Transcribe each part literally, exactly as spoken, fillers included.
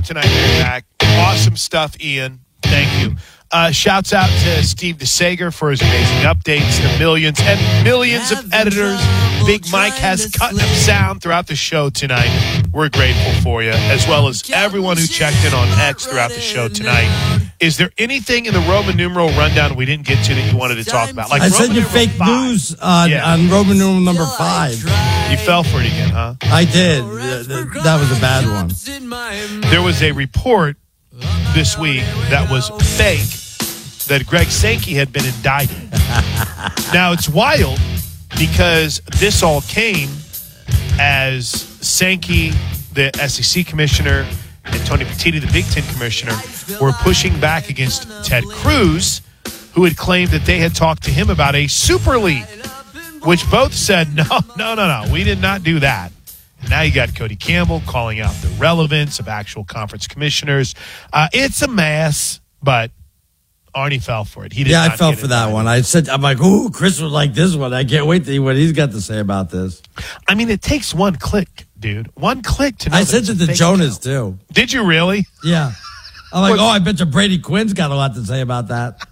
job tonight, Zach. Awesome stuff, Ian. Thank you. Uh, shouts out to Steve DeSager for his amazing updates, the millions and millions of editors Big Mike has cut up sound throughout the show tonight. We're grateful for you, as well as everyone who checked in on X throughout the show tonight. Is there anything in the Roman numeral rundown we didn't get to that you wanted to talk about? Like I Roman sent you fake five. news on, Yeah. on Roman numeral number five. You fell for it again, huh? I did. Th- th- That was a bad one. There was a report this week that was fake that Greg Sankey had been indicted. Now, it's wild because this all came as Sankey, the S E C commissioner, and Tony Petitti, the Big Ten commissioner, were pushing back against Ted Cruz, who had claimed that they had talked to him about a Super League, which both said, no, no, no, no, we did not do that. And now you got Cody Campbell calling out the relevance of actual conference commissioners. Uh, it's a mess, but Arnie fell for it. He did Yeah, not I fell get for it that done. one. I said, I'm like, ooh, Chris would like this one. I can't wait to see what he's got to say about this. I mean, it takes one click, dude. One click to know. I that sent it's it a to fake Jonas, account. too. Did you really? Yeah. I'm like, What- oh, I bet you Brady Quinn's got a lot to say about that.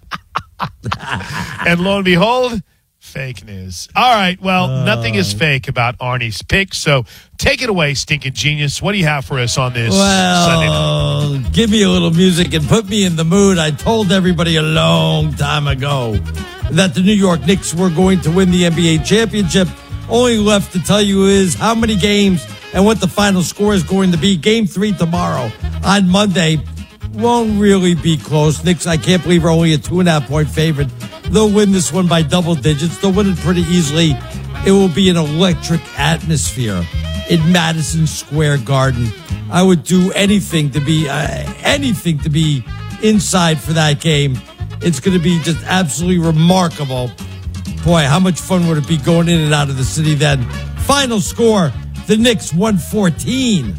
And lo and behold, fake news. All right, well, Uh. nothing is fake about Arnie's pick, so take it away, stinking genius. What do you have for us on this Sunday night? Well, give me a little music and put me in the mood. I told everybody a long time ago that the New York Knicks were going to win the N B A championship. Only left to tell you is how many games and what the final score is going to be. Game three tomorrow on Monday won't really be close. Knicks, I can't believe, are only a two and a half point favorite. They'll win this one by double digits. They'll win it pretty easily. It will be an electric atmosphere in Madison Square Garden. I would do anything to be uh, anything to be inside for that game. It's going to be just absolutely remarkable. Boy, how much fun would it be going in and out of the city then? Final score, the Knicks one fourteen.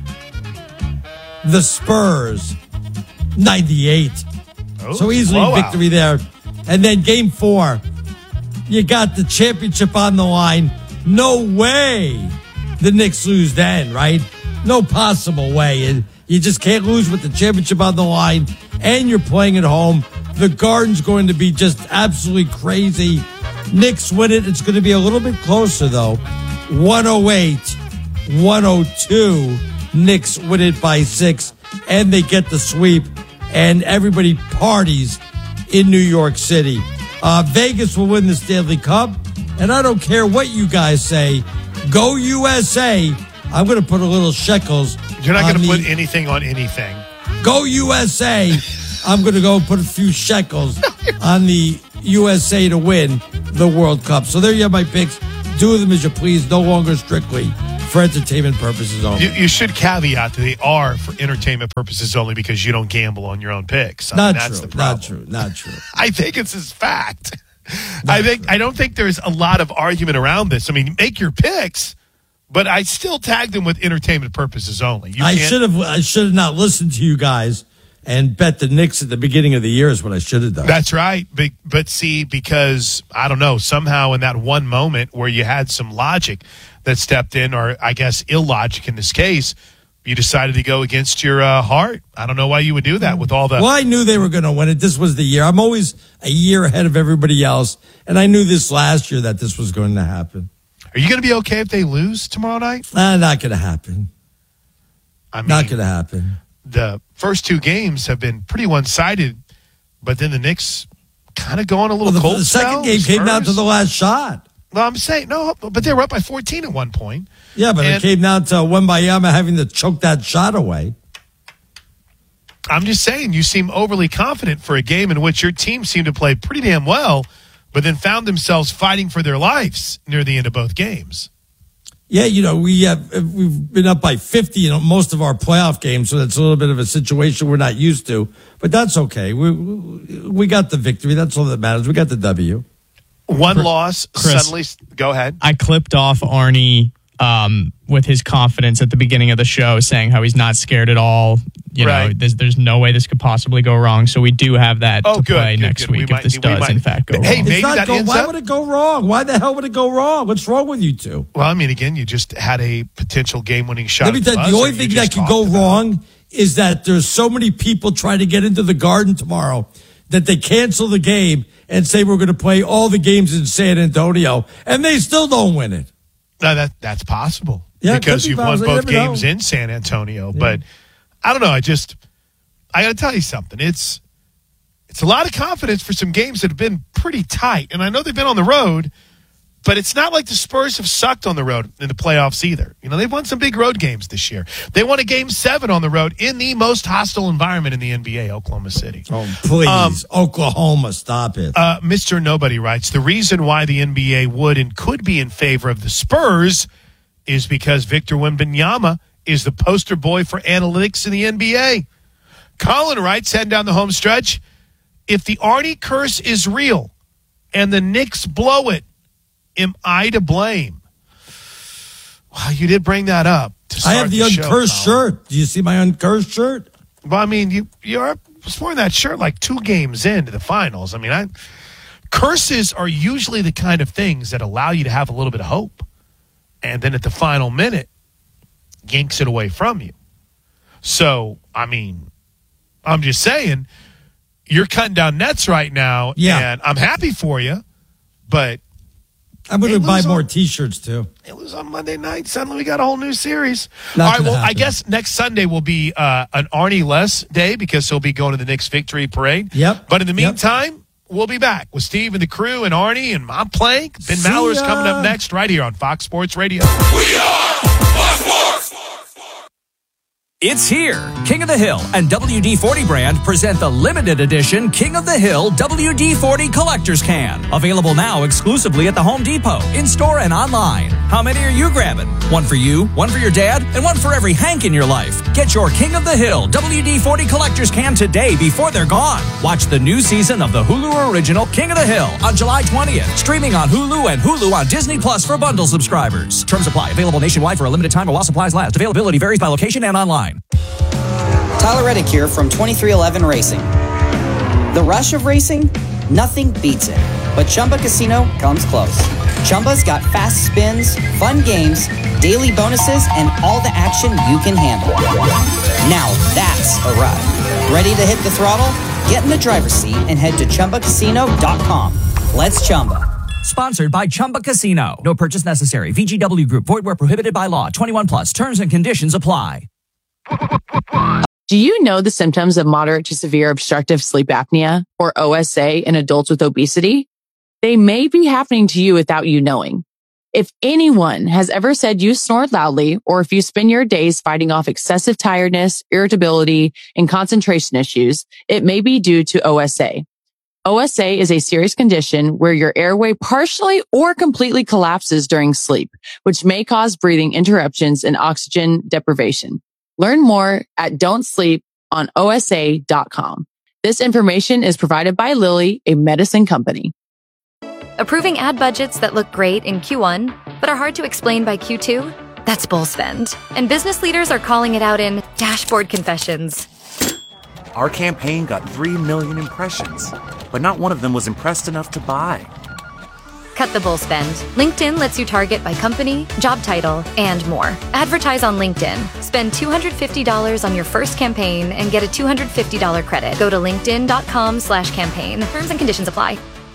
The Spurs ninety-eight. Oh, So easily blowout. victory there. And then game four, you got the championship on the line. No way the Knicks lose then, right? No possible way. And you just can't lose with the championship on the line. And you're playing at home. The Garden's going to be just absolutely crazy. Knicks win it. It's going to be a little bit closer, though. one oh eight, one oh two. Knicks win it by six. And they get the sweep. And everybody parties in New York City. Uh, Vegas will win the Stanley Cup. And I don't care what you guys say. Go U S A. I'm going to put a little shekels. You're not on going to the- put anything on anything. Go U S A. I'm going to go put a few shekels on the U S A to win the World Cup. So there you have my picks. Do them as you please. No longer strictly for entertainment purposes only. You, you should caveat that they are for entertainment purposes only because you don't gamble on your own picks. I not mean, that's true. the problem. Not true. Not true. I think it's his fact. I think I don't think there's a lot of argument around this. I mean, make your picks, but I still tagged them with entertainment purposes only. You I can't- should have. I should have not listened to you guys and bet the Knicks at the beginning of the year is what I should have done. That's right. But, but see, because I don't know, somehow in that one moment where you had some logic that stepped in, or I guess illogic in this case, you decided to go against your uh, heart. I don't know why you would do that with all the. Well, I knew they were going to win it. This was the year. I'm always a year ahead of everybody else, and I knew this last year that this was going to happen. Are you going to be okay if they lose tomorrow night? Uh, not going to happen. I mean, Not going to happen. the first two games have been pretty one-sided, but then the Knicks kind of going a little Well, the, cold. the second spell. game came down to Spurs. the last shot. Well, I'm saying no, but they were up by fourteen at one point. Yeah, but And- it came down to Wembayama having to choke that shot away. I'm just saying, you seem overly confident for a game in which your team seemed to play pretty damn well, but then found themselves fighting for their lives near the end of both games. Yeah, you know, we have we've been up by fifty in most of our playoff games, so that's a little bit of a situation we're not used to. But that's okay. We we got the victory. That's all that matters. We got the W. One loss, Chris. suddenly, go ahead. I clipped off Arnie um, with his confidence at the beginning of the show, saying how he's not scared at all. You know, Right. there's, there's no way this could possibly go wrong. So we do have that Oh, to good, play good, next good. We week might- if this we does, might- in fact, go Hey, wrong. maybe It's not that go, ends why up- would it go wrong? Why the hell would it go wrong? What's wrong with you two? Well, I mean, again, you just had a potential game-winning shot. Let me at tell you, the buzzer. only You thing just that can talked go about it. wrong is that there's so many people trying to get into the Garden tomorrow that they cancel the game and say we're going to play all the games in San Antonio, and they still don't win it. No, that that's possible. Yeah, because be you've possible. won You both never games know. in San Antonio. Yeah. But I don't know. I just I got to tell you something. It's it's a lot of confidence for some games that have been pretty tight, and I know they've been on the road. But it's not like the Spurs have sucked on the road in the playoffs either. You know, they've won some big road games this year. They won a game seven on the road in the most hostile environment in the N B A, Oklahoma City. Oh, please. Um, Oklahoma, stop it. Uh, Mister Nobody writes, the reason why the N B A would and could be in favor of the Spurs is because Victor Wembanyama is the poster boy for analytics in the N B A. Colin writes, heading down the home stretch, if the Arnie curse is real and the Knicks blow it, am I to blame? Well, you did bring that up. To I start have the, the show, uncursed Colin. shirt. Do you see my uncursed shirt? Well, I mean, you you're wearing that shirt like two games into the finals. I mean, I curses are usually the kind of things that allow you to have a little bit of hope, and then at the final minute, yanks it away from you. So, I mean, I'm just saying, you're cutting down nets right now, Yeah. and I'm happy for you, but I'm going to They buy lose more on- T-shirts, too. it was on Monday night. Suddenly we got a whole new series. Not All right, gonna well, I happen. guess next Sunday will be uh, an Arnie Less day because he'll be going to the Knicks victory parade. Yep. But in the Yep. meantime, we'll be back with Steve and the crew and Arnie and I'm Plank. Ben See Maller's ya. coming up next right here on Fox Sports Radio. We are Fox Sports. It's here. King of the Hill and W D forty brand present the limited edition King of the Hill W D forty Collector's Can. Available now exclusively at the Home Depot, in-store and online. How many are you grabbing? One for you, one for your dad, and one for every Hank in your life. Get your King of the Hill W D forty Collector's Can today before they're gone. Watch the new season of the Hulu original King of the Hill on July twentieth. Streaming on Hulu and Hulu on Disney Plus for bundle subscribers. Terms apply. Available nationwide for a limited time while supplies last. Availability varies by location and online. Tyler Reddick here from twenty-three eleven Racing. The rush of racing? Nothing beats it. But Chumba Casino comes close. Chumba's got fast spins, fun games, daily bonuses, and all the action you can handle. Now that's a ride. Ready to hit the throttle? Get in the driver's seat and head to Chumba Casino dot com. Let's Chumba. Sponsored by Chumba Casino. No purchase necessary. V G W Group. Void where prohibited by law. twenty-one plus. Terms and conditions apply. Do you know the symptoms of moderate to severe obstructive sleep apnea, or O S A, in adults with obesity? They may be happening to you without you knowing. If anyone has ever said you snore loudly, or if you spend your days fighting off excessive tiredness, irritability, and concentration issues, it may be due to O S A. O S A is a serious condition where your airway partially or completely collapses during sleep, which may cause breathing interruptions and oxygen deprivation. Learn more at don't sleep on O S A dot com. This information is provided by Lilly, a medicine company. Approving ad budgets that look great in Q one, but are hard to explain by Q two? That's bull spend. And business leaders are calling it out in dashboard confessions. Our campaign got three million impressions, but not one of them was impressed enough to buy. Cut the bull spend. LinkedIn lets you target by company, job title, and more. Advertise on LinkedIn. Spend two hundred fifty dollars on your first campaign and get a two hundred fifty dollars credit. Go to linkedin.com slash campaign. Terms and conditions apply.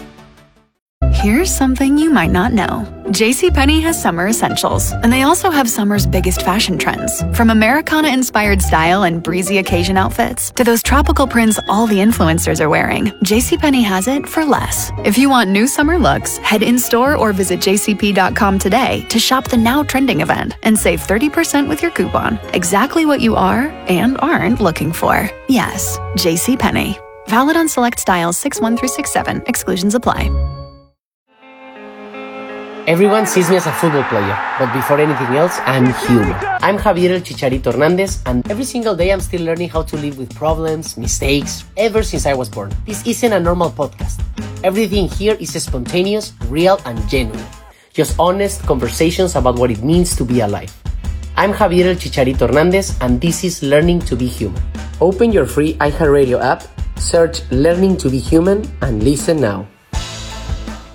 Here's something you might not know. JCPenney has summer essentials, and they also have summer's biggest fashion trends. From Americana-inspired style and breezy occasion outfits to those tropical prints all the influencers are wearing, JCPenney has it for less. If you want new summer looks, head in-store or visit j c p dot com today to shop the now trending event and save thirty percent with your coupon. Exactly what you are and aren't looking for. Yes, JCPenney. Valid on select styles six one through six seven. Exclusions apply. Everyone sees me as a football player, but before anything else, I'm human. I'm Javier El Chicharito Hernandez, and every single day I'm still learning how to live with problems, mistakes, ever since I was born. This isn't a normal podcast. Everything here is spontaneous, real, and genuine. Just honest conversations about what it means to be alive. I'm Javier El Chicharito Hernandez, and this is Learning to be Human. Open your free iHeartRadio app, search Learning to be Human, and listen now.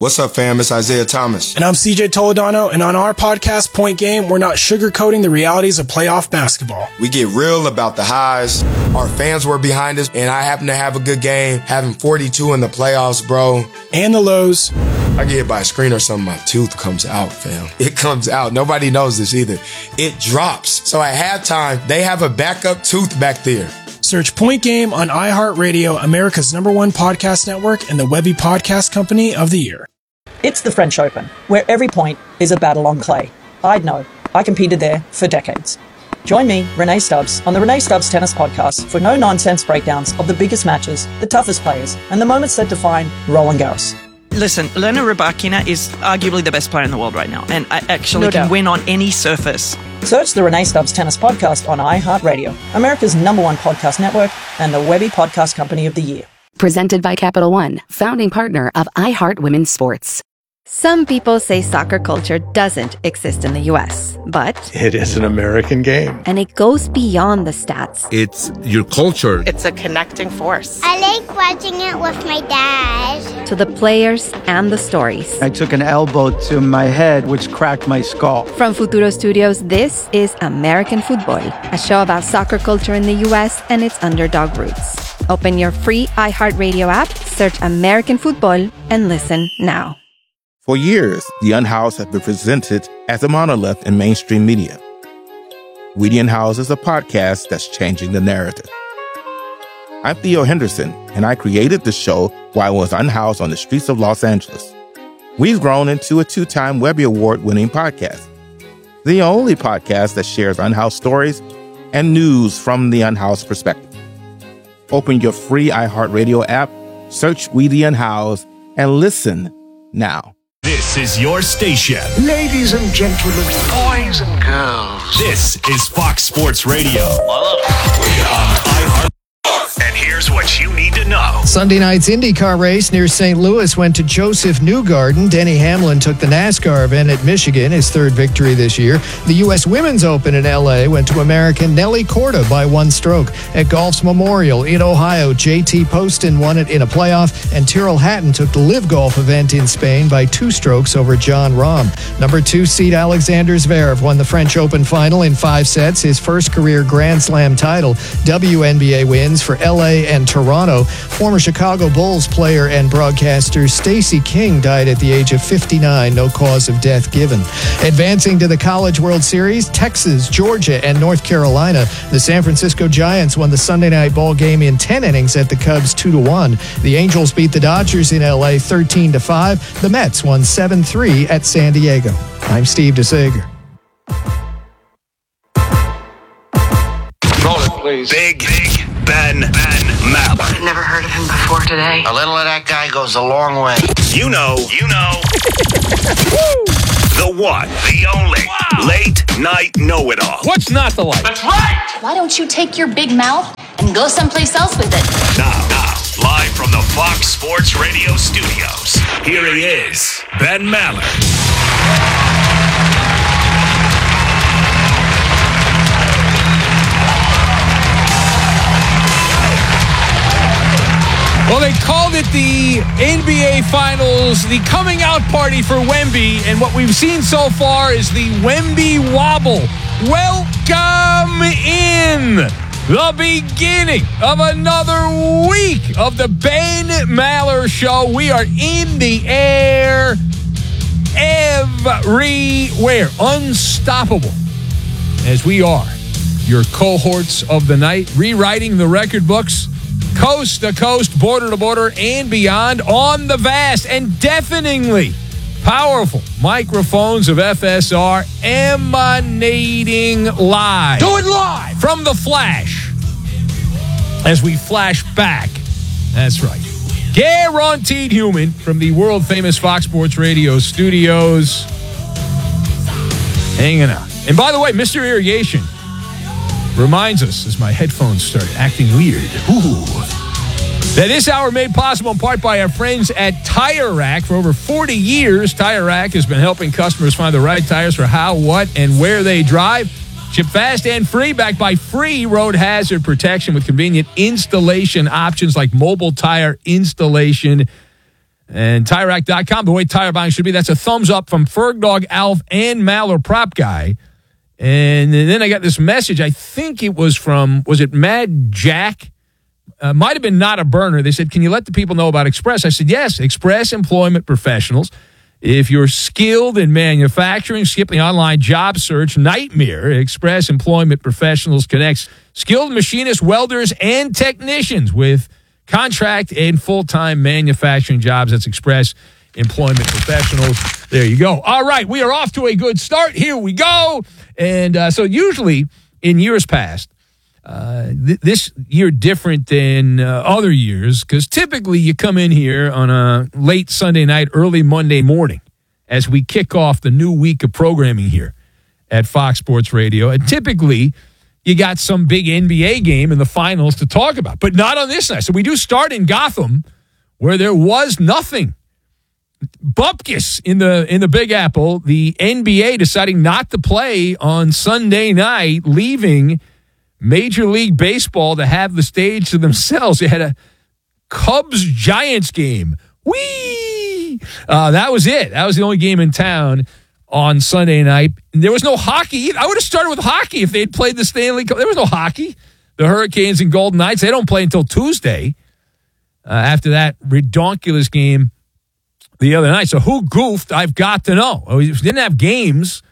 What's up, fam? It's Isaiah Thomas. And I'm C J Toledano, and on our podcast, Point Game, we're not sugarcoating the realities of playoff basketball. We get real about the highs. Our fans were behind us, and I happen to have a good game, having forty-two in the playoffs, bro. And the lows. I get hit by a screen or something, my tooth comes out, fam. It comes out. Nobody knows this either. It drops. So at halftime, they have a backup tooth back there. Search Point Game on iHeartRadio, America's number one podcast network, and the Webby Podcast Company of the Year. It's the French Open, where every point is a battle on clay. I'd know. I competed there for decades. Join me, Renee Stubbs, on the Renee Stubbs Tennis Podcast for no-nonsense breakdowns of the biggest matches, the toughest players, and the moments that define Roland Garros. Listen, Elena Rybakina is arguably the best player in the world right now, and I actually No can doubt. win on any surface. Search the Renee Stubbs Tennis Podcast on iHeartRadio, America's number one podcast network, and the Webby Podcast Company of the Year. Presented by Capital One, founding partner of iHeart Women's Sports. Some people say soccer culture doesn't exist in the U S, but It is an American game. and it goes beyond the stats. It's your culture. It's a connecting force. I like watching it with my dad. To the players and the stories. I took an elbow to my head, which cracked my skull. From Futuro Studios, this is American Football, a show about soccer culture in the U S and its underdog roots. Open your free iHeartRadio app, search American Football, and listen now. For years, The Unhoused has been presented as a monolith in mainstream media. We the Unhoused is a podcast that's changing the narrative. I'm Theo Henderson, and I created the show while I was unhoused on the streets of Los Angeles. We've grown into a two-time Webby Award-winning podcast, the only podcast that shares unhoused stories and news from the unhoused perspective. Open your free iHeartRadio app, search We the Unhoused, and listen now. This is your station. Ladies and gentlemen, boys and girls. This is Fox Sports Radio. On iHeart. And here's what you need to know. Sunday night's IndyCar race near Saint Louis went to Joseph Newgarden. Denny Hamlin took the NASCAR event at Michigan, his third victory this year. The U S Women's Open in L A went to American Nelly Corda by one stroke. At Golf's Memorial in Ohio, J T Poston won it in a playoff, and Tyrrell Hatton took the Live Golf event in Spain by two strokes over John Rahm. Number two seed Alexander Zverev won the French Open final in five sets, his first career Grand Slam title. W N B A wins for L A and Toronto. Former Chicago Bulls player and broadcaster Stacey King died at the age of fifty-nine, no cause of death given. Advancing to the College World Series, Texas, Georgia, and North Carolina. The San Francisco Giants won the Sunday night ball game in ten innings at the Cubs two to one. The Angels beat the Dodgers in L A thirteen to five. The Mets won seven three at San Diego. I'm Steve DeSager. Roll it, please. Big, big Ben, Ben Maller. Never heard of him before today. A little of that guy goes a long way. You know, you know. The one, the only, wow. Late night know-it-all. What's not to like? That's right! Why don't you take your big mouth and go someplace else with it? Now, now, live from the Fox Sports Radio studios, here he is, Ben Maller. Well, they called it the N B A Finals, the coming out party for Wemby, and what we've seen so far is the Wemby Wobble. Welcome in the beginning of another week of the Ben Maller Show. We are in the air everywhere, unstoppable, as we are your cohorts of the night, rewriting the record books, coast to coast, border to border, and beyond on the vast and deafeningly powerful microphones of F S R, emanating live. Do it live from the Flash as we flash back. That's right. Guaranteed human from the world famous Fox Sports Radio studios. Hanging out. And by the way, Mister Irrigation reminds us, as my headphones started acting weird, ooh, that this hour made possible in part by our friends at Tire Rack. For over forty years, Tire Rack has been helping customers find the right tires for how, what, and where they drive. Ship fast and free, backed by free road hazard protection with convenient installation options like mobile tire installation And Tire Rack dot com, the way tire buying should be. That's a thumbs up from Ferg Dog, Alf, and Maller Prop Guy. And then I got this message. I think it was from, was it Mad Jack? Uh, might have been Not a Burner. They said, can you let the people know about Express? I said, yes, Express Employment Professionals. If you're skilled in manufacturing, skip the online job search nightmare. Express Employment Professionals connects skilled machinists, welders, and technicians with contract and full-time manufacturing jobs. That's Express Employment Professionals. There you go. All right, we are off to a good start. Here we go. And uh, so usually in years past, uh, th- this year different than uh, other years, because typically you come in here on a late Sunday night, early Monday morning as we kick off the new week of programming here at Fox Sports Radio. And typically you got some big N B A game in the finals to talk about, but not on this night. So we do start in Gotham, where there was nothing. Bupkis in the in the Big Apple, the N B A deciding not to play on Sunday night, leaving Major League Baseball to have the stage to themselves. They had a Cubs-Giants game. Whee! Uh, that was it. That was the only game in town on Sunday night. There was no hockey. I would have started with hockey if they had played the Stanley Cup. There was no hockey. The Hurricanes and Golden Knights, they don't play until Tuesday uh, after that redonkulous game the other night. So who goofed? I've got to know. We didn't have games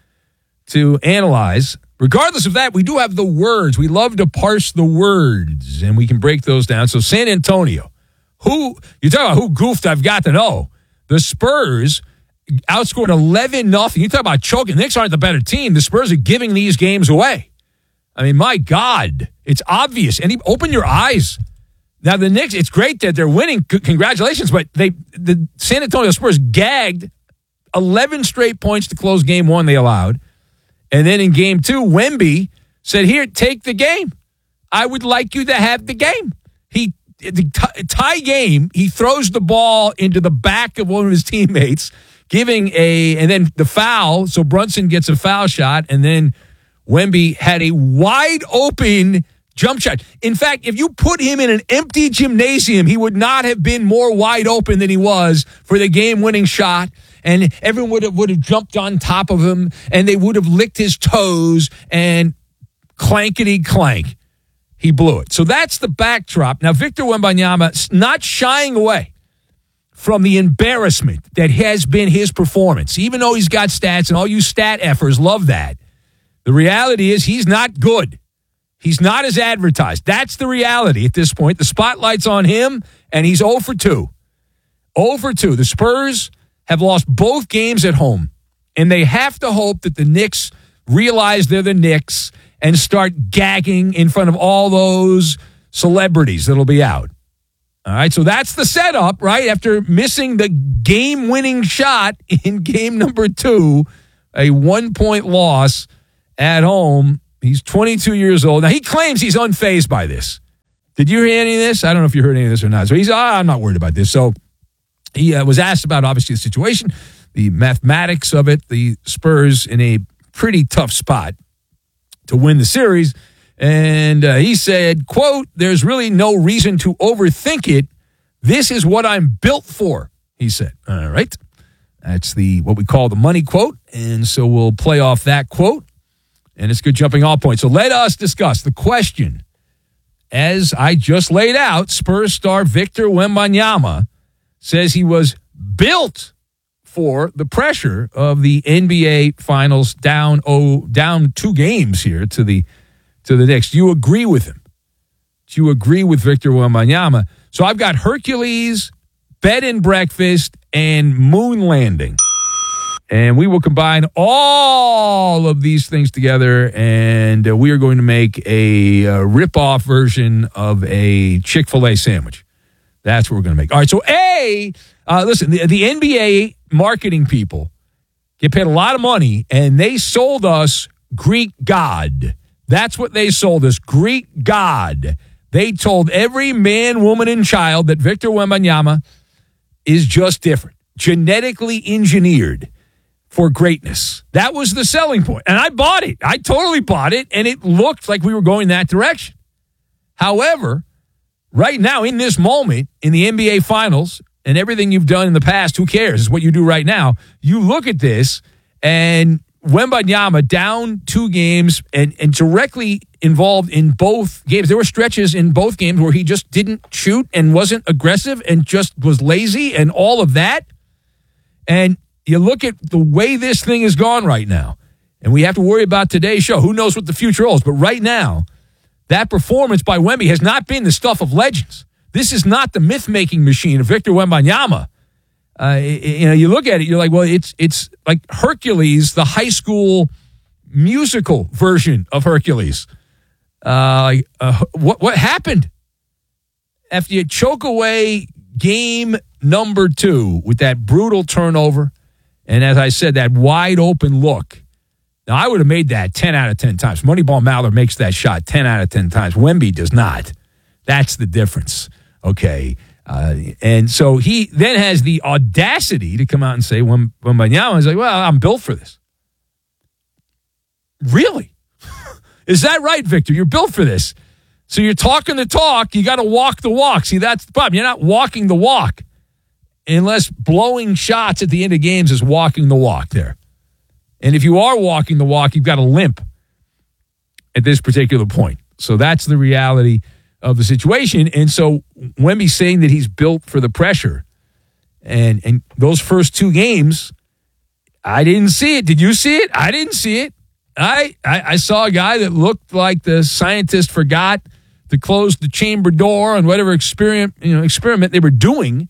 to analyze. Regardless of that, we do have the words. We love to parse the words, and we can break those down. So San Antonio, who, you talk about who goofed, I've got to know. The Spurs outscored eleven nothing. You talk about choking. The Knicks aren't the better team. The Spurs are giving these games away. I mean, my God, it's obvious. And open your eyes. Now, the Knicks, it's great that they're winning. C- congratulations. But they, the San Antonio Spurs gagged eleven straight points to close game one they allowed. And then in game two, Wemby said, here, take the game. I would like you to have the game. He the t- tie game, he throws the ball into the back of one of his teammates, giving a, and then the foul, so Brunson gets a foul shot, and then Wemby had a wide open jump shot. In fact, if you put him in an empty gymnasium, he would not have been more wide open than he was for the game-winning shot, and everyone would have, would have jumped on top of him, and they would have licked his toes, and clankety-clank, he blew it. So that's the backdrop. Now, Victor Wembanyama not shying away from the embarrassment that has been his performance. Even though he's got stats, and all you stat effers love that, the reality is he's not good. He's not as advertised. That's the reality at this point. The spotlight's on him, and he's zero for two. zero for two. The Spurs have lost both games at home, and they have to hope that the Knicks realize they're the Knicks and start gagging in front of all those celebrities that'll be out. All right, so that's the setup, right? After missing the game-winning shot in game number two, a one-point loss at home. He's twenty-two years old. Now, he claims he's unfazed by this. Did you hear any of this? I don't know if you heard any of this or not. So he's, oh, I'm not worried about this. So he uh, was asked about, obviously, the situation, the mathematics of it, the Spurs in a pretty tough spot to win the series. And uh, he said, quote, there's really no reason to overthink it. This is what I'm built for, he said. All right. That's the what we call the money quote. And so we'll play off that quote. And it's good jumping off point. So let us discuss the question. As I just laid out, Spurs star Victor Wembanyama says he was built for the pressure of the N B A Finals down oh, down two games here to the to the Knicks. Do you agree with him? Do you agree with Victor Wembanyama? So I've got Hercules, Bed and Breakfast, and Moon Landing. And we will combine all of these things together, and uh, we are going to make a uh, rip-off version of a Chick-fil-A sandwich. That's what we're going to make. All right, so A, uh, listen, the, the N B A marketing people get paid a lot of money, and they sold us Greek God. That's what they sold us, Greek God. They told every man, woman, and child that Victor Wembanyama is just different, genetically engineered for greatness. That was the selling point. And I bought it. I totally bought it, and it looked like we were going that direction. However, right now, in this moment, in the N B A Finals, and everything you've done in the past, who cares? It's what you do right now. You look at this, and Wembanyama down two games and, and directly involved in both games. There were stretches in both games where he just didn't shoot and wasn't aggressive and just was lazy and all of that. And you look at the way this thing is gone right now, and we have to worry about today's show. Who knows what the future holds? But right now, that performance by Wemby has not been the stuff of legends. This is not the myth-making machine of Victor Wembanyama. Uh, you know, you look at it, you're like, well, it's it's like Hercules, the high school musical version of Hercules. Uh, uh, what what happened after you choke away game number two with that brutal turnover, and as I said, that wide open look? Now, I would have made that ten out of ten times. Moneyball Mallard makes that shot ten out of ten times. Wemby does not. That's the difference. Okay. Uh, and so he then has the audacity to come out and say, when Wembanyama is like, well, I'm built for this. Really? Is that right, Victor? You're built for this. So you're talking the talk, you got to walk the walk. See, that's the problem. You're not walking the walk unless blowing shots at the end of games is walking the walk there. And if you are walking the walk, you've got a limp at this particular point. So that's the reality of the situation. And so Wemby's saying that he's built for the pressure. And and those first two games, I didn't see it. Did you see it? I didn't see it. I, I, I saw a guy that looked like the scientist forgot to close the chamber door on whatever experiment, you know, experiment they were doing.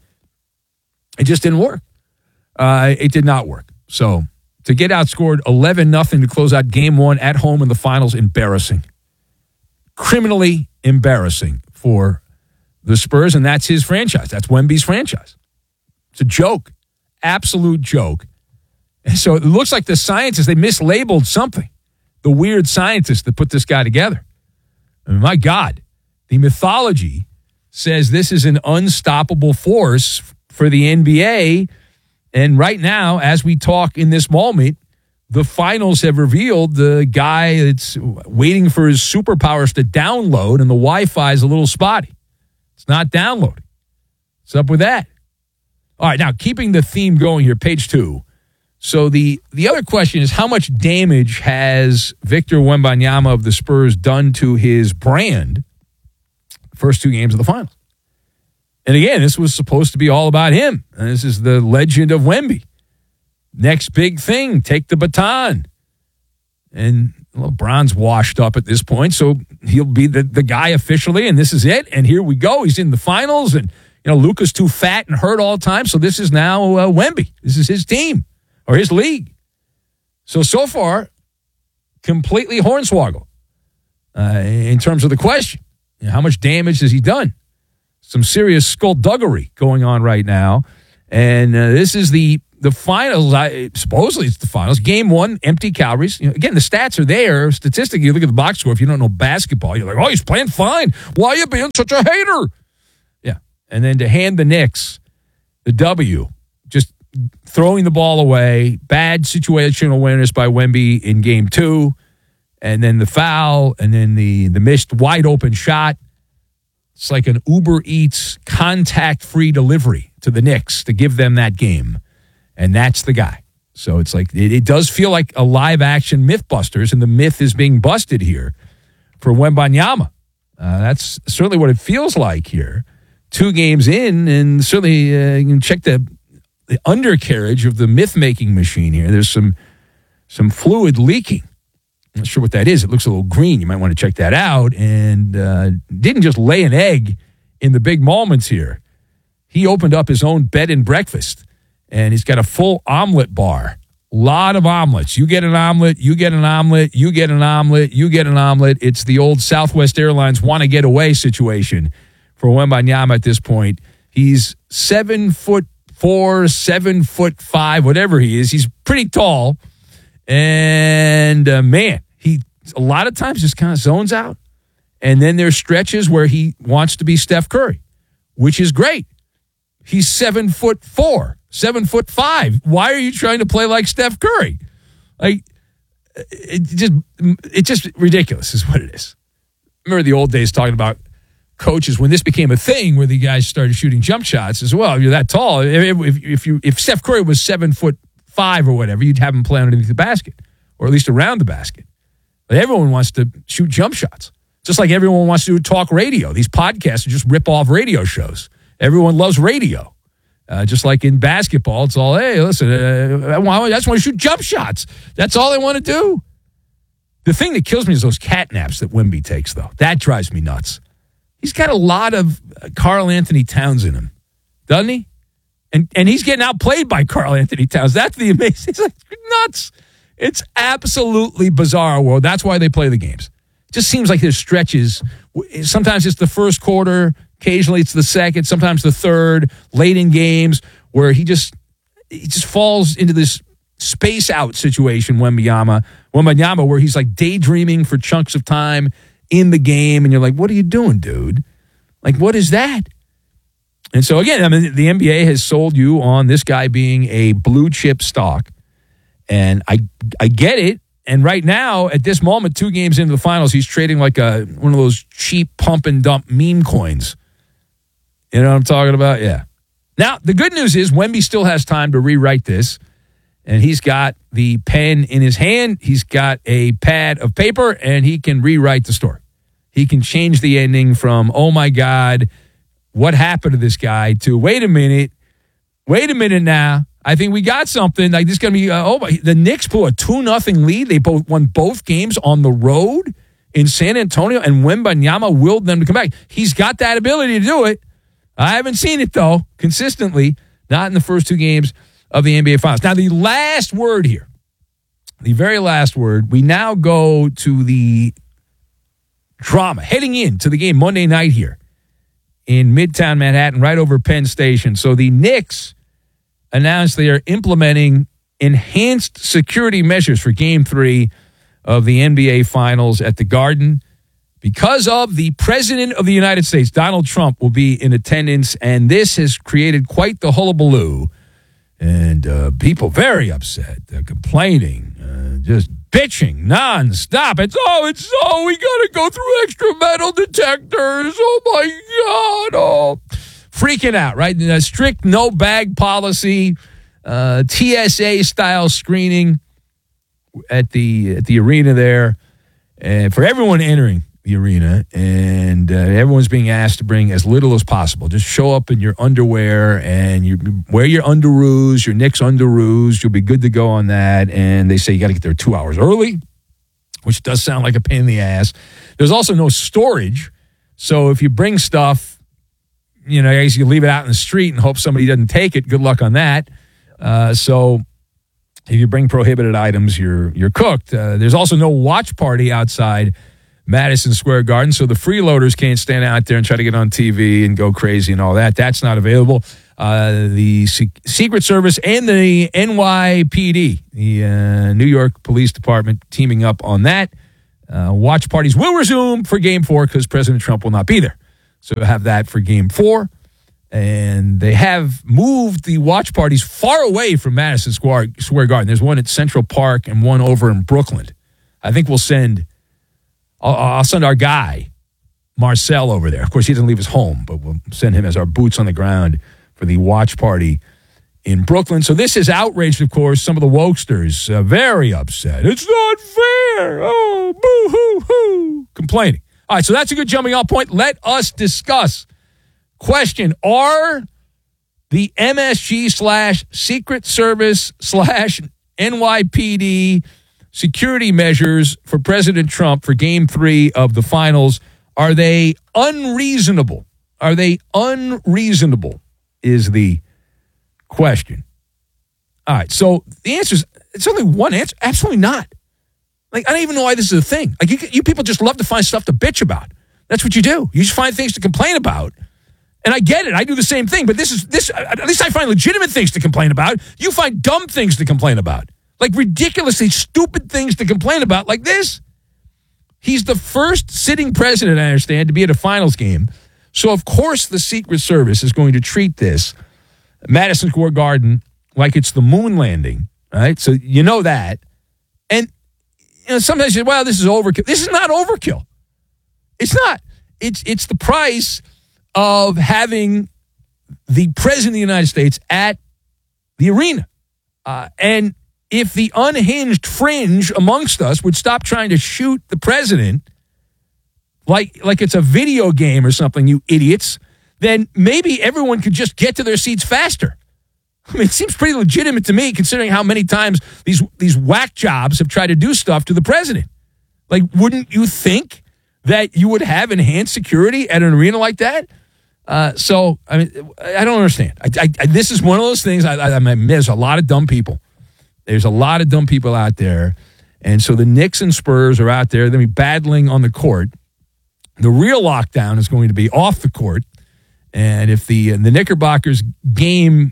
It just didn't work. Uh, it did not work. So to get outscored eleven nothing to close out game one at home in the finals, embarrassing. Criminally embarrassing for the Spurs, and that's his franchise. That's Wemby's franchise. It's a joke. Absolute joke. And so it looks like the scientists, they mislabeled something. The weird scientists that put this guy together. I mean, my God, the mythology says this is an unstoppable force for the N B A. And right now, as we talk in this moment, the finals have revealed the guy that's waiting for his superpowers to download, and the Wi-Fi is a little spotty. It's not downloading. What's up with that? All right, now, keeping the theme going here, page two. So the, the other question is, how much damage has Victor Wembanyama of the Spurs done to his brand first two games of the finals? And again, this was supposed to be all about him. And this is the legend of Wemby. Next big thing, take the baton. And LeBron's washed up at this point, so he'll be the, the guy officially, and this is it. And here we go. He's in the finals, and you know Luka's too fat and hurt all the time, so this is now uh, Wemby. This is his team, or his league. So, so far, completely hornswoggle uh, in terms of the question. You know, how much damage has he done? Some serious skullduggery going on right now. And uh, this is the the finals. I, supposedly it's the finals. Game one, empty calories. You know, again, the stats are there. Statistically, you look at the box score. If you don't know basketball, you're like, oh, he's playing fine. Why are you being such a hater? Yeah. And then to hand the Knicks the W, just throwing the ball away, bad situational awareness by Wemby in game two, and then the foul, and then the, the missed wide open shot. It's like an Uber Eats contact-free delivery to the Knicks to give them that game. And that's the guy. So it's like, it, it does feel like a live-action Mythbusters, and the myth is being busted here for Wembanyama. Uh, that's certainly what it feels like here. Two games in, and certainly uh, you can check the, the undercarriage of the myth-making machine here. There's some some fluid leaking. I'm not sure what that is. It looks a little green. You might want to check that out. And uh, didn't just lay an egg in the big moments here. He opened up his own bed and breakfast, and he's got a full omelet bar. A lot of omelets. You get an omelet, you get an omelet, you get an omelet, you get an omelet. It's the old Southwest Airlines want to get away situation for Wembanyama at this point. He's seven foot four, seven foot five, whatever he is. He's pretty tall. And, uh, man, he a lot of times just kind of zones out. And then there's stretches where he wants to be Steph Curry, which is great. He's seven foot four, seven foot five. Why are you trying to play like Steph Curry? Like, it just, it's just ridiculous is what it is. Remember the old days talking about coaches, when this became a thing where the guys started shooting jump shots as well, you're that tall. If, if, if, you, if Steph Curry was seven foot five or whatever, you'd have him play underneath the basket, or at least around the basket. But everyone wants to shoot jump shots. Just like everyone wants to do talk radio. These podcasts are just rip-off radio shows. Everyone loves radio. Uh, just like in basketball, it's all, hey, listen, uh, I just want to shoot jump shots. That's all they want to do. The thing that kills me is those cat naps that Wemby takes, though. That drives me nuts. He's got a lot of Karl Anthony Towns in him, doesn't he? And and he's getting outplayed by Karl Anthony Towns. That's the amazing. It's like nuts. It's absolutely bizarre world. That's why they play the games. It just seems like there's stretches. Sometimes it's the first quarter. Occasionally it's the second. Sometimes the third. Late in games where he just he just falls into this space out situation. Wembanyama, Wembanyama, where he's like daydreaming for chunks of time in the game, and you're like, "What are you doing, dude? Like, what is that?" And so again, I mean, the N B A has sold you on this guy being a blue chip stock. And I I get it. And right now, at this moment, two games into the finals, he's trading like a one of those cheap pump and dump meme coins. You know what I'm talking about? Yeah. Now, the good news is Wemby still has time to rewrite this. And he's got the pen in his hand. He's got a pad of paper, and he can rewrite the story. He can change the ending from, oh, my God, what happened to this guy, to, wait a minute, wait a minute now. I think we got something. Like this is going to be, uh, oh, the Knicks pull a two nothing lead. They both won both games on the road in San Antonio, and Wembanyama willed them to come back. He's got that ability to do it. I haven't seen it, though, consistently, not in the first two games of the N B A Finals. Now, the last word here, the very last word, we now go to the drama heading into the game Monday night here in Midtown Manhattan, right over Penn Station. So the Knicks announced they are implementing enhanced security measures for Game three of the N B A Finals at the Garden. Because of the President of the United States, Donald Trump, will be in attendance, and this has created quite the hullabaloo. And uh, people very upset, they're complaining, uh, just bitching nonstop. It's, oh, it's, oh, we got to go through extra metal detectors. Oh, my God. Oh, freaking out, right? A strict no bag policy, uh, T S A-style screening at the at the arena there, and for everyone entering the arena, and uh, everyone's being asked to bring as little as possible. Just show up in your underwear and you wear your underoos, your Knicks underoos. You'll be good to go on that. And they say you got to get there two hours early, which does sound like a pain in the ass. There's also no storage. So if you bring stuff, you know, I guess you leave it out in the street and hope somebody doesn't take it. Good luck on that. Uh, so if you bring prohibited items, you're you're cooked. Uh, there's also no watch party outside Madison Square Garden, so the freeloaders can't stand out there and try to get on T V and go crazy and all that. That's not available. Uh, the Se- Secret Service and the N Y P D, the uh, New York Police Department, teaming up on that. Uh, watch parties will resume for Game four because President Trump will not be there. So have that for Game four. And they have moved the watch parties far away from Madison Square, Square Garden. There's one at Central Park and one over in Brooklyn. I think we'll send... I'll, I'll send our guy, Marcel, over there. Of course, he doesn't leave his home, but we'll send him as our boots on the ground for the watch party in Brooklyn. So this has outraged, of course, some of the wokesters. Uh, very upset. It's not fair. Oh, boo-hoo-hoo. Complaining. All right, so that's a good jumping off point. Let us discuss. Question, are the M S G slash Secret Service slash N Y P D security measures for President Trump for Game three of the finals, are they unreasonable? Are they unreasonable is the question. All right, so the answer is, it's only one answer. Absolutely not. Like, I don't even know why this is a thing. Like, you, you people just love to find stuff to bitch about. That's what you do. You just find things to complain about. And I get it. I do the same thing. But this is, this. at least I find legitimate things to complain about. You find dumb things to complain about. Like ridiculously stupid things to complain about like this. He's the first sitting president, I understand, to be at a finals game. So, of course, the Secret Service is going to treat this Madison Square Garden like it's the moon landing, right? So you know that. And you know, sometimes you say, well, this is overkill. This is not overkill. It's not. it's it's the price of having the president of the United States at the arena. Uh, and if the unhinged fringe amongst us would stop trying to shoot the president like like it's a video game or something, you idiots, then maybe everyone could just get to their seats faster. I mean, it seems pretty legitimate to me, considering how many times these these whack jobs have tried to do stuff to the president. Like, wouldn't you think that you would have enhanced security at an arena like that? Uh, so, I mean, I don't understand. I, I, I, this is one of those things. I, I, I mean, there's a lot of dumb people. There's a lot of dumb people out there. And so the Knicks and Spurs are out there. They'll be battling on the court. The real lockdown is going to be off the court. And if the the Knickerbockers game,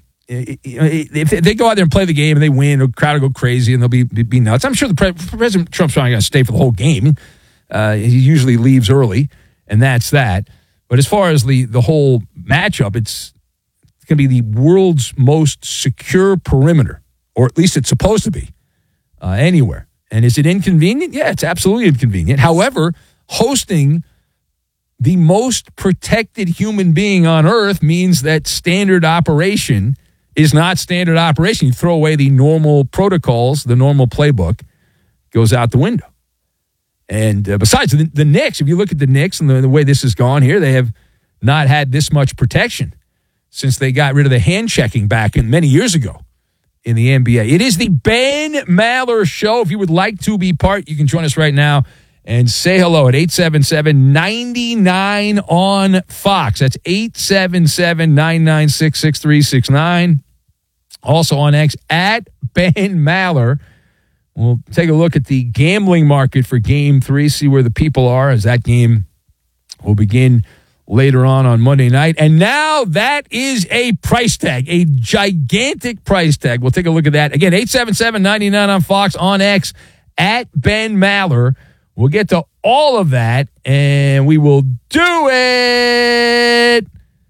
if they go out there and play the game and they win, the crowd will go crazy and they'll be, be, be nuts. I'm sure the pre- President Trump's not going to stay for the whole game. Uh, he usually leaves early, and that's that. But as far as the, the whole matchup, it's, it's going to be the world's most secure perimeter, or at least it's supposed to be, uh, anywhere. And is it inconvenient? Yeah, it's absolutely inconvenient. However, hosting the most protected human being on earth means that standard operation is not standard operation. You throw away the normal protocols, the normal playbook goes out the window. And uh, besides, the, the Knicks, if you look at the Knicks and the, the way this has gone here, they have not had this much protection since they got rid of the hand checking back in, many years ago in the N B A. It is the Ben Maller Show. If you would like to be part, you can join us right now and say hello at eight seven seven, nine nine on Fox. That's eight seven seven, nine nine six, six three six nine. Also on X, at Ben Maller. We'll take a look at the gambling market for Game three, see where the people are as that game will begin later on on Monday night. And now that is a price tag, a gigantic price tag. We'll take a look at that. Again, eight seven seven, nine nine on Fox, on X, at Ben Maller. We'll get to all of that, and we will do it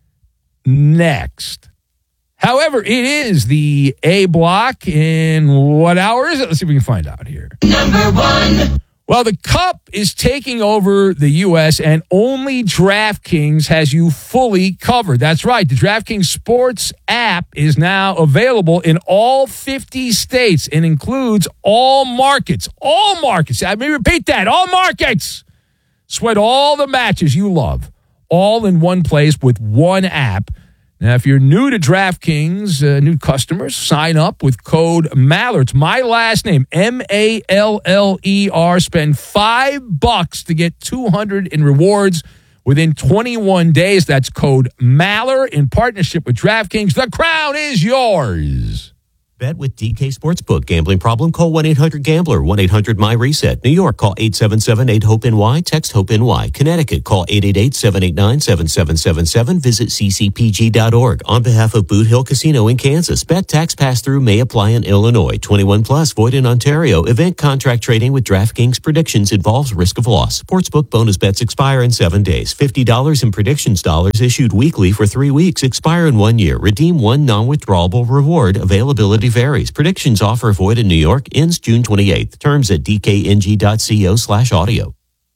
next. However, it is the A block in what hour is it? Let's see if we can find out here. Number one. Well, the Cup is taking over the U S, and only DraftKings has you fully covered. That's right. The DraftKings Sports app is now available in all fifty states and includes all markets. All markets. Let me repeat that. All markets. Sweat all the matches you love, all in one place with one app. Now, if you're new to DraftKings, uh, new customers, sign up with code Maller. It's my last name, M A L L E R. Spend five bucks to get two hundred in rewards within twenty-one days. That's code Maller in partnership with DraftKings. The crown is yours. Bet with D K Sportsbook. Gambling problem? Call one eight hundred gambler, one eight hundred my reset. New York, call eight seven seven, eight hope N Y, text HOPE-NY. Connecticut, call eight eight eight, seven eight nine, seven seven seven seven. Visit c c p g dot org. On behalf of Boot Hill Casino in Kansas, bet tax pass-through may apply in Illinois. twenty-one plus, void in Ontario. Event contract trading with DraftKings predictions involves risk of loss. Sportsbook bonus bets expire in seven days. fifty dollars in predictions dollars issued weekly for three weeks. Expire in one year. Redeem one non-withdrawable reward. Availability varies. Predictions offer void in New York. Ends June twenty-eighth. Terms at d k n g dot co slash audio.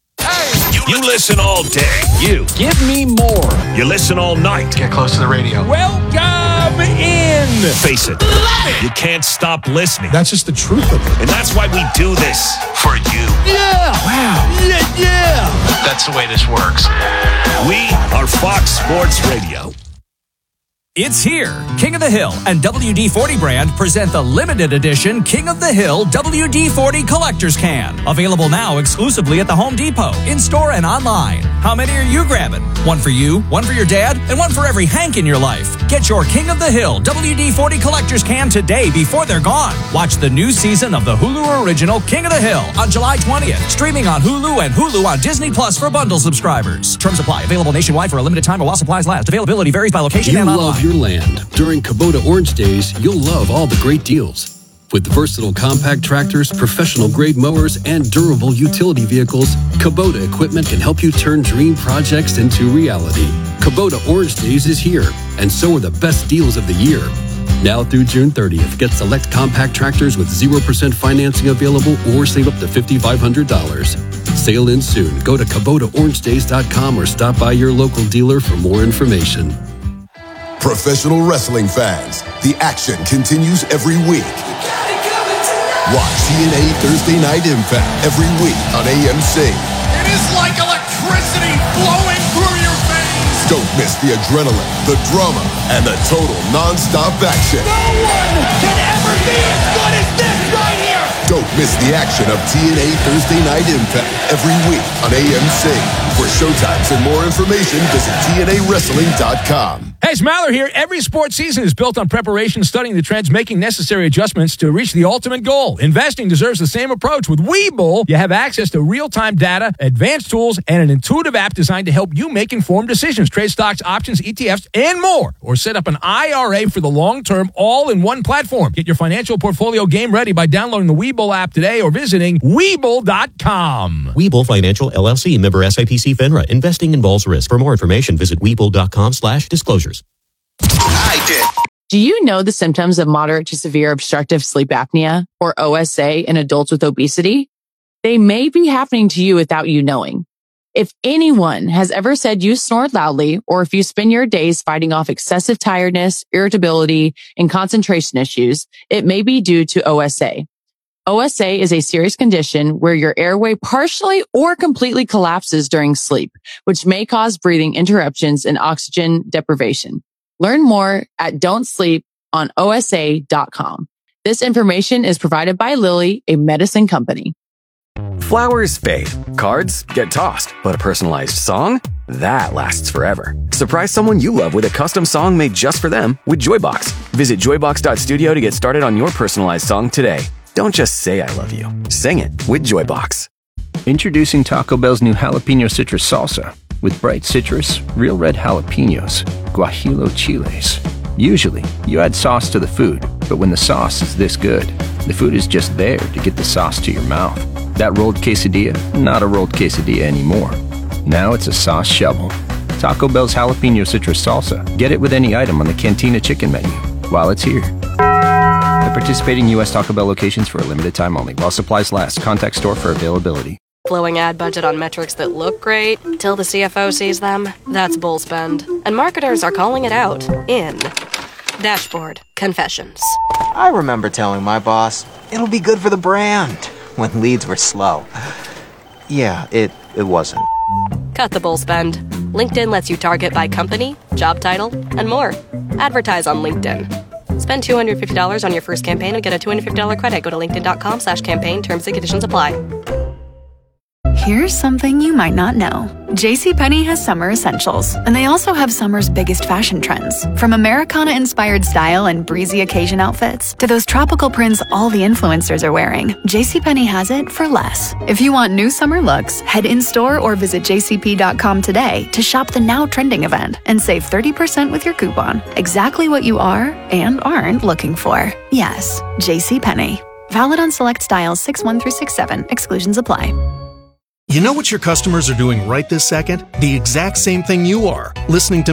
You listen all day. You. Give me more. You listen all night. Get close to the radio. Welcome in. Face it. You can't stop listening. That's just the truth of it. And that's why we do this for you. Yeah. Wow. Yeah, yeah. That's the way this works. We are Fox Sports Radio. It's here. King of the Hill and W D forty brand present the limited edition King of the Hill W D forty Collector's Can. Available now exclusively at the Home Depot, in-store and online. How many are you grabbing? One for you, one for your dad, and one for every Hank in your life. Get your King of the Hill W D forty Collector's Can today before they're gone. Watch the new season of the Hulu original King of the Hill on July twentieth. Streaming on Hulu and Hulu on Disney Plus for bundle subscribers. Terms apply. Available nationwide for a limited time while supplies last. Availability varies by location you and online. Love your land. During Kubota Orange Days, you'll love all the great deals. With versatile compact tractors, professional-grade mowers, and durable utility vehicles, Kubota equipment can help you turn dream projects into reality. Kubota Orange Days is here, and so are the best deals of the year. Now through June thirtieth, get select compact tractors with zero percent financing available or save up to five thousand five hundred dollars. Sale ends soon. Go to Kubota Orange Days dot com or stop by your local dealer for more information. Professional wrestling fans, the action continues every week. Watch T N A Thursday Night Impact every week on A M C. It is like electricity flowing through your veins. Don't miss the adrenaline, the drama, and the total non-stop action. No one can ever be as good as this right here. Don't miss the action of T N A Thursday Night Impact every week on A M C. For showtimes and more information, visit T N A wrestling dot com. Hey, it's Maller here. Every sports season is built on preparation, studying the trends, making necessary adjustments to reach the ultimate goal. Investing deserves the same approach. With Webull, you have access to real-time data, advanced tools, and an intuitive app designed to help you make informed decisions. Trade stocks, options, E T Fs, and more. Or set up an I R A for the long term, all in one platform. Get your financial portfolio game ready by downloading the Webull app today or visiting Webull dot com. Webull Financial, L L C, member S I P C FINRA. Investing involves risk. For more information, visit Webull dot com slash disclosures. I did. Do you know the symptoms of moderate to severe obstructive sleep apnea, or O S A, in adults with obesity? They may be happening to you without you knowing. If anyone has ever said you snore loudly, or if you spend your days fighting off excessive tiredness, irritability, and concentration issues, it may be due to O S A. O S A is a serious condition where your airway partially or completely collapses during sleep, which may cause breathing interruptions and oxygen deprivation. Learn more at don't sleep on O S A dot com. This information is provided by Lilly, a medicine company. Flowers fade, cards get tossed, but a personalized song? That lasts forever. Surprise someone you love with a custom song made just for them with Joybox. Visit joybox dot studio to get started on your personalized song today. Don't just say I love you. Sing it with Joybox. Introducing Taco Bell's new jalapeno citrus salsa. With bright citrus, real red jalapenos, guajillo chiles. Usually, you add sauce to the food, but when the sauce is this good, the food is just there to get the sauce to your mouth. That rolled quesadilla, not a rolled quesadilla anymore. Now it's a sauce shovel. Taco Bell's jalapeno citrus salsa. Get it with any item on the Cantina chicken menu while it's here. At participating U S Taco Bell locations for a limited time only. While supplies last, contact store for availability. Blowing ad budget on metrics that look great till the C F O sees them? That's bull spend. And marketers are calling it out in Dashboard Confessions. I remember telling my boss, it'll be good for the brand, when leads were slow. Yeah, it, it wasn't. Cut the bull spend. LinkedIn lets you target by company, job title, and more. Advertise on LinkedIn. Spend two hundred fifty dollars on your first campaign and get a two hundred fifty dollars credit. Go to linkedin dot com slash campaign. Terms and conditions apply. Here's something you might not know. JCPenney has summer essentials, and they also have summer's biggest fashion trends. From Americana-inspired style and breezy occasion outfits to those tropical prints all the influencers are wearing, JCPenney has it for less. If you want new summer looks, head in-store or visit j c p dot com today to shop the now trending event and save thirty percent with your coupon. Exactly what you are and aren't looking for. Yes, JCPenney. Valid on select styles six one through six seven. Exclusions apply. You know what your customers are doing right this second? The exact same thing you are, listening to